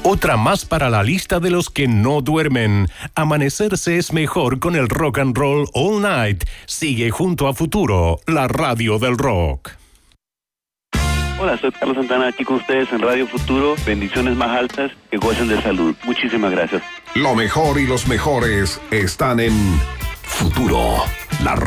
Otra más para la lista de los que no duermen. Amanecerse es mejor con el rock and roll all night. Sigue junto a Futuro, la radio del rock. Hola, soy Carlos Santana, aquí con ustedes en Radio Futuro. Bendiciones más altas, que gocen de salud. Muchísimas gracias. Lo mejor y los mejores están en Futuro, la